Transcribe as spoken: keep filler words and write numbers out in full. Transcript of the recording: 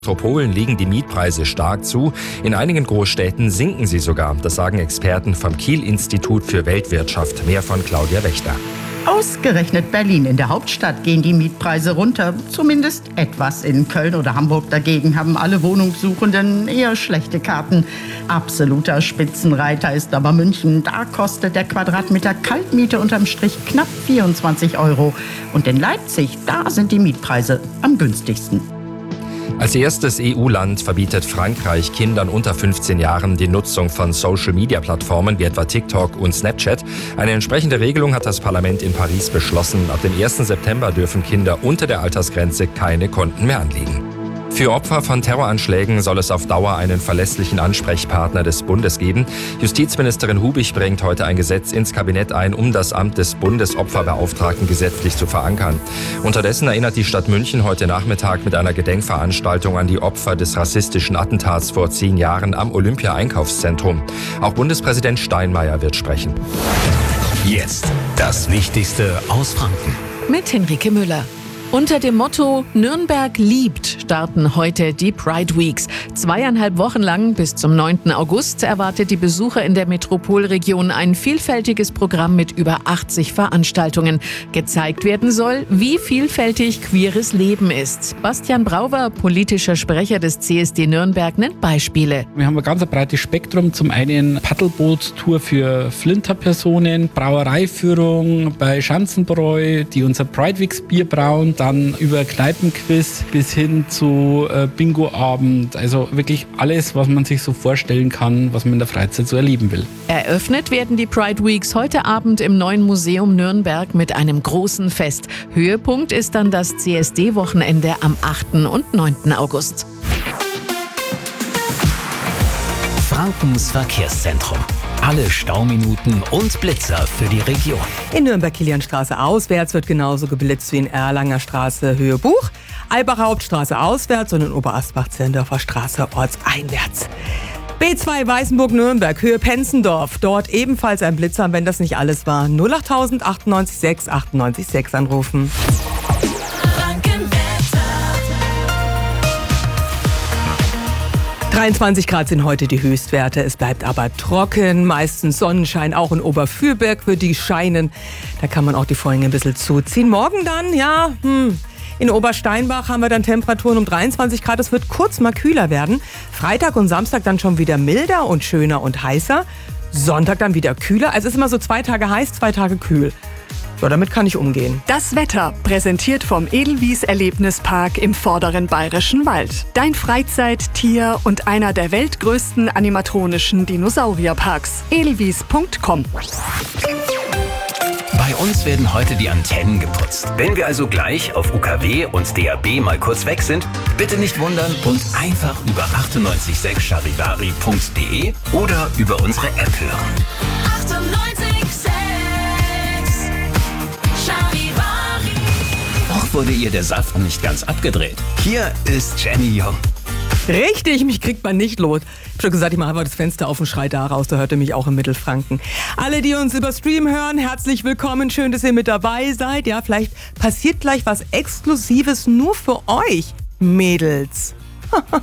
Metropolen liegen die Mietpreise stark zu. In einigen Großstädten sinken sie sogar. Das sagen Experten vom Kiel-Institut für Weltwirtschaft. Mehr von Claudia Wächter. Ausgerechnet Berlin, in der Hauptstadt, gehen die Mietpreise runter. Zumindest etwas. In Köln oder Hamburg dagegen haben alle Wohnungssuchenden eher schlechte Karten. Absoluter Spitzenreiter ist aber München. Da kostet der Quadratmeter Kaltmiete unterm Strich knapp vierundzwanzig Euro. Und in Leipzig, da sind die Mietpreise am günstigsten. Als erstes E U-Land verbietet Frankreich Kindern unter fünfzehn Jahren die Nutzung von Social-Media-Plattformen wie etwa TikTok und Snapchat. Eine entsprechende Regelung hat das Parlament in Paris beschlossen. Ab dem ersten September dürfen Kinder unter der Altersgrenze keine Konten mehr anlegen. Für Opfer von Terroranschlägen soll es auf Dauer einen verlässlichen Ansprechpartner des Bundes geben. Justizministerin Hubich bringt heute ein Gesetz ins Kabinett ein, um das Amt des Bundesopferbeauftragten gesetzlich zu verankern. Unterdessen erinnert die Stadt München heute Nachmittag mit einer Gedenkveranstaltung an die Opfer des rassistischen Attentats vor zehn Jahren am Olympia-Einkaufszentrum. Auch Bundespräsident Steinmeier wird sprechen. Jetzt das Wichtigste aus Franken. Mit Henrike Müller. Unter dem Motto Nürnberg liebt starten heute die Pride Weeks. Zweieinhalb Wochen lang bis zum neunten August erwartet die Besucher in der Metropolregion ein vielfältiges Programm mit über achtzig Veranstaltungen. Gezeigt werden soll, wie vielfältig queeres Leben ist. Bastian Brauwer, politischer Sprecher des C S D Nürnberg, nennt Beispiele. Wir haben ein ganz breites Spektrum. Zum einen Paddelboot-Tour für Flinterpersonen, Brauereiführung bei Schanzenbräu, die unser Pride Weeks Bier brauen. Dann über Kneipenquiz bis hin zu äh, Bingoabend. Also wirklich alles, was man sich so vorstellen kann, was man in der Freizeit so erleben will. Eröffnet werden die Pride Weeks heute Abend im Neuen Museum Nürnberg mit einem großen Fest. Höhepunkt ist dann das C S D-Wochenende am achten und neunten August. Frankens Verkehrszentrum. Alle Stauminuten und Blitzer für die Region. In Nürnberg-Kilianstraße auswärts wird genauso geblitzt wie in Erlanger Straße Höhe Buch, Albacher Hauptstraße auswärts und in Oberasbach-Zirndorfer Straße ortseinwärts. B zwei Weißenburg-Nürnberg, Höhe Penzendorf. Dort ebenfalls ein Blitzer. Und wenn das nicht alles war, null acht null acht neun sechs acht neun sechs anrufen. dreiundzwanzig Grad sind heute die Höchstwerte. Es bleibt aber trocken, meistens Sonnenschein, auch in Oberfürberg wird die scheinen. Da kann man auch die Vorhänge ein bisschen zuziehen. Morgen dann, ja, hm, in Obersteinbach haben wir dann Temperaturen um dreiundzwanzig Grad. Es wird kurz mal kühler werden. Freitag und Samstag dann schon wieder milder und schöner und heißer. Sonntag dann wieder kühler. Also es ist immer so zwei Tage heiß, zwei Tage kühl. Ja, damit kann ich umgehen. Das Wetter, präsentiert vom Edelwies Erlebnispark im vorderen Bayerischen Wald. Dein Freizeit-, Tier- und einer der weltgrößten animatronischen Dinosaurierparks. edelwies punkt com. Bei uns werden heute die Antennen geputzt. Wenn wir also gleich auf U K W und D A B mal kurz weg sind, bitte nicht wundern und einfach über achtundneunzig Komma sechs charivari punkt de oder über unsere App hören. achtundneunzig Komma sechs Noch wurde ihr der Saft nicht ganz abgedreht. Hier ist Jenny Jung. Richtig, mich kriegt man nicht los. Ich habe schon gesagt, ich mache einfach das Fenster auf und schrei da raus. Da hört ihr mich auch im Mittelfranken. Alle, die uns über Stream hören, herzlich willkommen. Schön, dass ihr mit dabei seid. Ja, vielleicht passiert gleich was Exklusives nur für euch, Mädels.